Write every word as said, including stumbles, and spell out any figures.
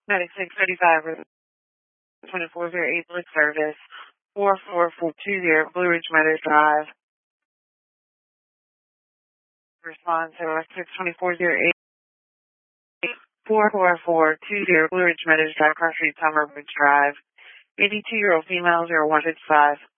ninety-six thirty-five, twenty-four oh eight Bliss Service, four four four two zero Blue Ridge Meadows Drive. Response zero six twenty-four oh eight, four four four two zero Blue Ridge Meadows Drive, Cross Street, Summer Ridge Drive. eighty-two-year-old female, zero one six five.